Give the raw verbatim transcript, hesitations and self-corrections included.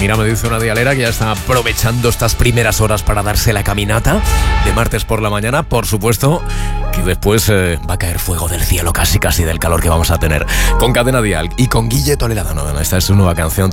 Mira, me dice una dialera que ya está aprovechando estas primeras horas para darse la caminata de martes por la mañana. Por supuesto que después eh, va a caer fuego del cielo, casi casi del calor que vamos a tener. Con Cadena Dial y con Guille Toledano. Esta es su nueva canción.